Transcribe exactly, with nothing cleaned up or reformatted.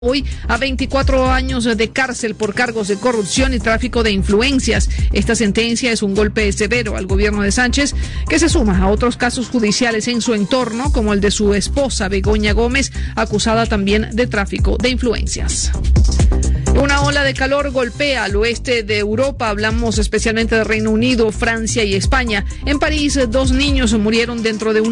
Hoy a veinticuatro años de cárcel por cargos de corrupción y tráfico de influencias. Esta sentencia es un golpe severo al gobierno de Sánchez, que se suma a otros casos judiciales en su entorno, como el de su esposa Begoña Gómez, acusada también de tráfico de influencias. Una ola de calor golpea al oeste de Europa, hablamos especialmente de Reino Unido, Francia y España. En París, dos niños murieron dentro de un